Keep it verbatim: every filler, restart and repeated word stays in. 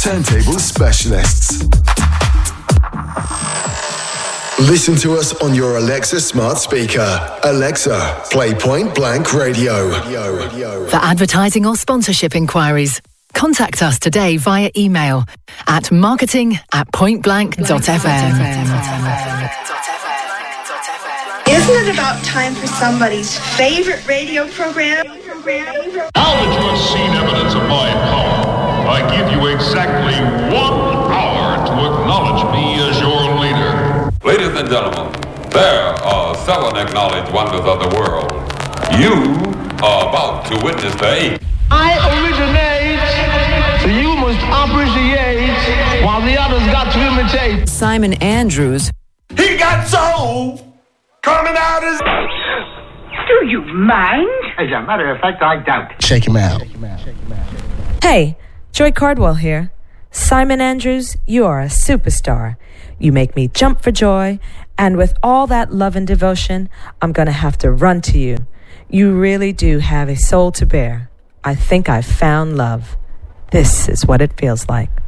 turntable specialists. Listen to us on your Alexa smart speaker. Alexa, play Point Blank Radio. For advertising or sponsorship inquiries, contact us today via email at marketing at pointblank.fm. Isn't it about time for somebody's favorite radio program? Now that you have seen evidence of my power, I give you exactly one hour to acknowledge me as your leader. Ladies and gentlemen, there are seven acknowledged wonders of the world. You are about to witness the I originate, so you must appreciate, while the others got to imitate. Simon Andrews. He got soul coming out his... Do you mind? As a matter of fact, I doubt. Check him out. Hey, Joy Cardwell here. Simon Andrews, you are a superstar. You make me jump for joy, and with all that love and devotion, I'm gonna have to run to you. You really do have a soul to bear. I think I've found love. This is what it feels like.